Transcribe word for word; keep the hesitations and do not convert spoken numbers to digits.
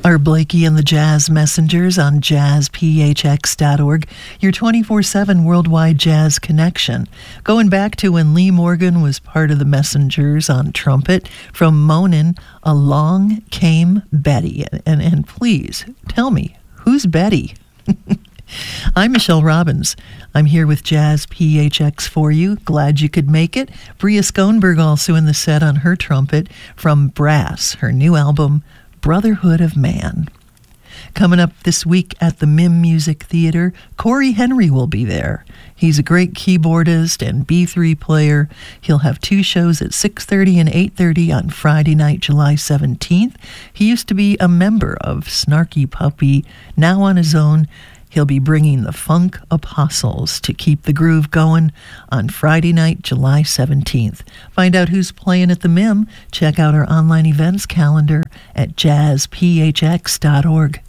are Blakey and the Jazz Messengers on jazz p h x dot org, your twenty-four seven worldwide jazz connection. Going back to when Lee Morgan was part of the Messengers on trumpet, from Moanin', Along Came Betty. And, and please, tell me, who's Betty? I'm Michelle Robbins. I'm here with Jazz P H X for you. Glad you could make it. Bria Schoenberg also in the set on her trumpet from Brass, her new album, Brotherhood of Man. Coming up this week at the Mim Music Theater, Corey Henry will be there. He's a great keyboardist and B three player. He'll have two shows at six thirty and eight thirty on Friday night, July seventeenth. He used to be a member of Snarky Puppy. Now on his own, he'll be bringing the Funk Apostles to keep the groove going on Friday night, July seventeenth. Find out who's playing at the Mim. Check out our online events calendar at jazz p h x dot org.